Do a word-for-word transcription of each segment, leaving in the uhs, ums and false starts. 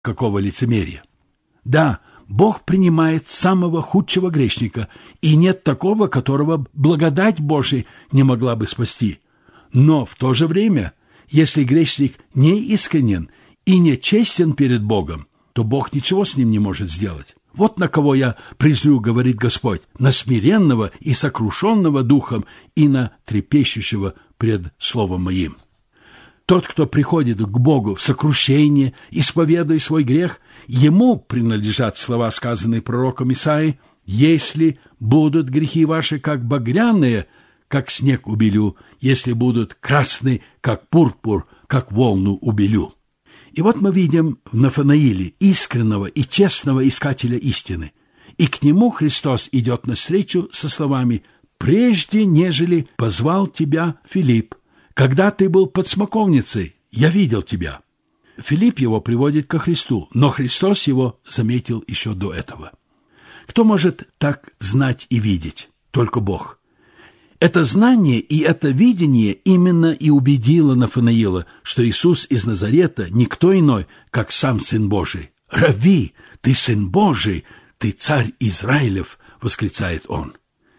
какого лицемерия. Да, Бог принимает самого худшего грешника, и нет такого, которого благодать Божия не могла бы спасти. Но в то же время, если грешник не искренен и не честен перед Богом, то Бог ничего с ним не может сделать. Вот на кого я презрю, говорит Господь, на смиренного и сокрушенного духом и на трепещущего пред словом моим. Тот, кто приходит к Богу в сокрушение, исповедуя свой грех, ему принадлежат слова, сказанные пророком Исаией: «Если будут грехи ваши, как багряные, как снег убелю, если будут красны, как пурпур, как волну убелю». И вот мы видим в Нафанаиле искреннего и честного искателя истины. И к нему Христос идет навстречу со словами: «Прежде, нежели позвал тебя Филипп, когда ты был под смоковницей, я видел тебя». Филипп его приводит ко Христу, но Христос его заметил еще до этого. Кто может так знать и видеть? Только Бог. Это знание и это видение именно и убедило Нафанаила, что Иисус из Назарета никто иной, как сам Сын Божий. «Рави, ты Сын Божий, ты Царь Израилев!» — восклицает он.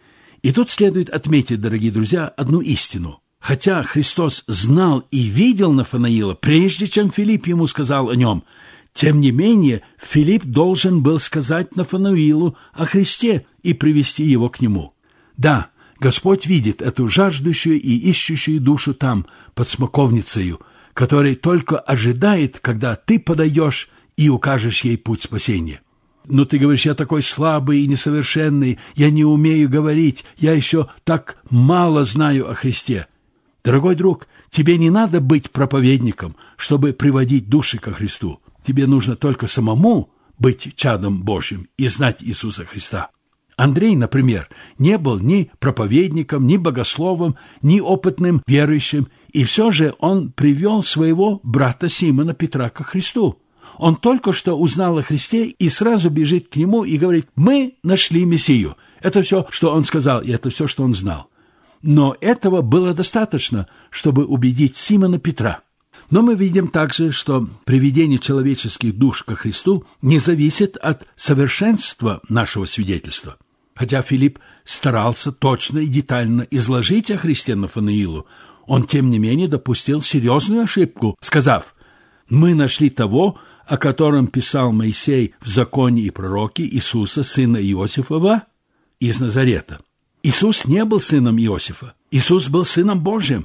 И тут следует отметить, дорогие друзья, одну истину. Хотя Христос знал и видел Нафанаила, прежде чем Филипп ему сказал о нем, тем не менее Филипп должен был сказать Нафанаилу о Христе и привести его к нему. Да, Господь видит эту жаждущую и ищущую душу там, под смоковницею, которая только ожидает, когда ты подойдешь и укажешь ей путь спасения. Но ты говоришь: я такой слабый и несовершенный, я не умею говорить, я еще так мало знаю о Христе. Дорогой друг, тебе не надо быть проповедником, чтобы приводить души ко Христу. Тебе нужно только самому быть чадом Божьим и знать Иисуса Христа. Андрей, например, не был ни проповедником, ни богословом, ни опытным верующим, и все же он привел своего брата Симона Петра ко Христу. Он только что узнал о Христе и сразу бежит к нему и говорит: «Мы нашли Мессию». Это все, что он сказал, и это все, что он знал. Но этого было достаточно, чтобы убедить Симона Петра. Но мы видим также, что приведение человеческих душ ко Христу не зависит от совершенства нашего свидетельства. Хотя Филипп старался точно и детально изложить о Христе Нафанаилу, он, тем не менее, допустил серьезную ошибку, сказав: «Мы нашли того, о котором писал Моисей в законе и пророке, Иисуса, сына Иосифова, из Назарета». Иисус не был сыном Иосифа, Иисус был сыном Божьим.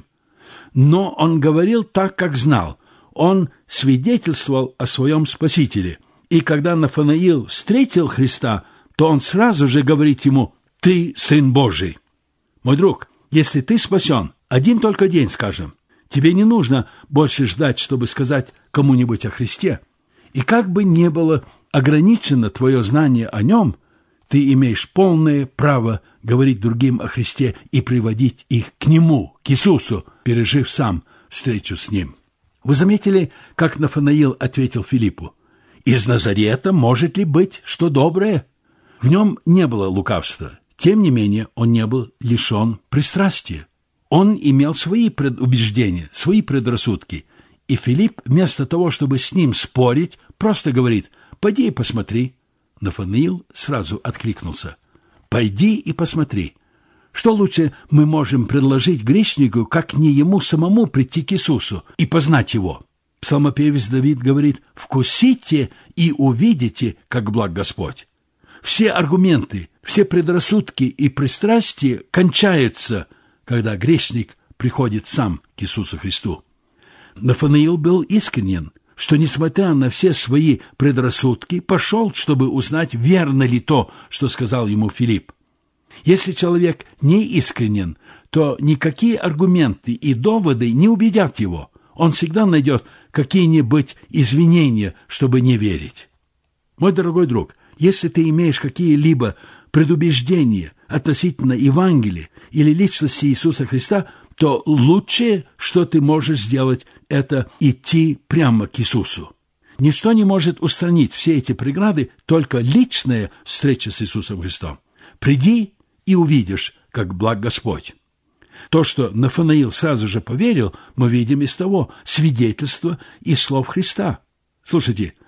Но он говорил так, как знал. Он свидетельствовал о своем Спасителе. И когда Нафанаил встретил Христа, то он сразу же говорит ему: «Ты Сын Божий». Мой друг, если ты спасен, один только день, скажем, тебе не нужно больше ждать, чтобы сказать кому-нибудь о Христе. И как бы ни было ограничено твое знание о нем, ты имеешь полное право говорить другим о Христе и приводить их к Нему, к Иисусу, пережив сам встречу с Ним. Вы заметили, как Нафанаил ответил Филиппу: «Из Назарета может ли быть что доброе?» В нем не было лукавства. Тем не менее, он не был лишен пристрастия. Он имел свои предубеждения, свои предрассудки. И Филипп, вместо того, чтобы с ним спорить, просто говорит: «Пойди и посмотри». Нафанаил сразу откликнулся: «Пойди и посмотри». Что лучше мы можем предложить грешнику, как не ему самому прийти к Иисусу и познать Его? Псалмопевец Давид говорит: «Вкусите и увидите, как благ Господь». Все аргументы, все предрассудки и пристрастия кончаются, когда грешник приходит сам к Иисусу Христу. Нафанаил был искренен, что, несмотря на все свои предрассудки, пошел, чтобы узнать, верно ли то, что сказал ему Филипп. Если человек не искренен, то никакие аргументы и доводы не убедят его. Он всегда найдет какие-нибудь извинения, чтобы не верить. Мой дорогой друг, если ты имеешь какие-либо предубеждения относительно Евангелия или личности Иисуса Христа, то лучшее, что ты можешь сделать, это идти прямо к Иисусу. Ничто не может устранить все эти преграды, только личная встреча с Иисусом Христом. Приди и увидишь, как благ Господь. То, что Нафанаил сразу же поверил, мы видим из того свидетельства и слов Христа. Слушайте,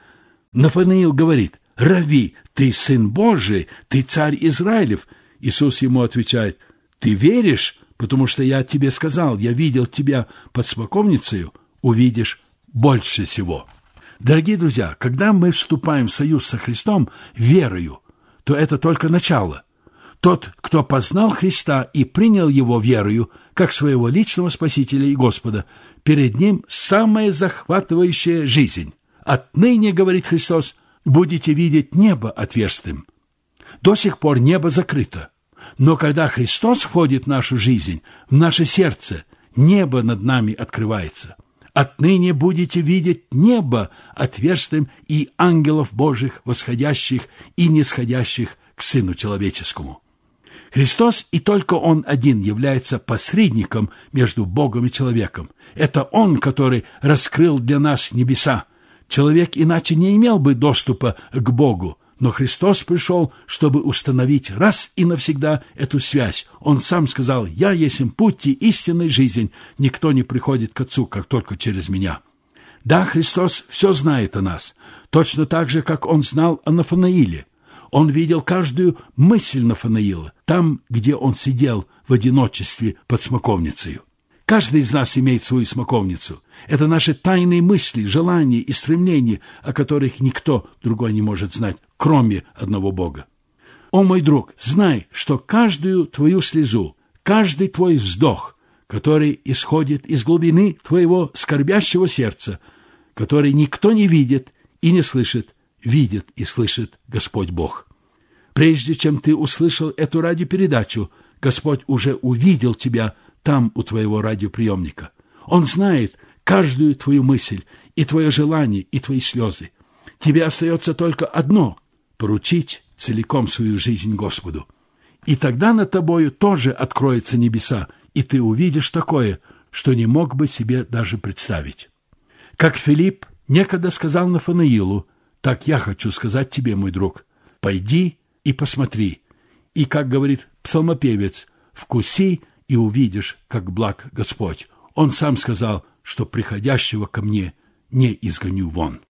Нафанаил говорит: «Рави, ты сын Божий, ты царь Израилев». Иисус ему отвечает: «Ты веришь, потому что я тебе сказал, я видел тебя под смоковницею, увидишь больше всего». Дорогие друзья, когда мы вступаем в союз со Христом верою, то это только начало. Тот, кто познал Христа и принял Его верою, как своего личного Спасителя и Господа, перед Ним самая захватывающая жизнь. «Отныне, — говорит Христос, — будете видеть небо отверстым». До сих пор небо закрыто. Но когда Христос входит в нашу жизнь, в наше сердце, небо над нами открывается. «Отныне будете видеть небо отверстым и ангелов Божьих, восходящих и нисходящих к Сыну Человеческому». Христос и только Он один является посредником между Богом и человеком. Это Он, который раскрыл для нас небеса. Человек иначе не имел бы доступа к Богу, но Христос пришел, чтобы установить раз и навсегда эту связь. Он сам сказал: «Я есть путь и истинная жизнь, никто не приходит к Отцу, как только через Меня». Да, Христос все знает о нас, точно так же, как Он знал о Нафанаиле. Он видел каждую мысль Нафанаила, там, где он сидел в одиночестве под смоковницей. Каждый из нас имеет свою смоковницу. Это наши тайные мысли, желания и стремления, о которых никто другой не может знать, кроме одного Бога. О, мой друг, знай, что каждую твою слезу, каждый твой вздох, который исходит из глубины твоего скорбящего сердца, который никто не видит и не слышит, видит и слышит Господь Бог. Прежде чем ты услышал эту радиопередачу, Господь уже увидел тебя там у твоего радиоприемника. Он знает каждую твою мысль, и твое желание, и твои слезы. Тебе остается только одно — поручить целиком свою жизнь Господу. И тогда над тобою тоже откроются небеса, и ты увидишь такое, что не мог бы себе даже представить. Как Филипп некогда сказал Нафанаилу, так я хочу сказать тебе, мой друг: пойди и посмотри. И, как говорит псалмопевец, вкуси и увидишь, как благ Господь. Он сам сказал, что приходящего ко мне не изгоню вон.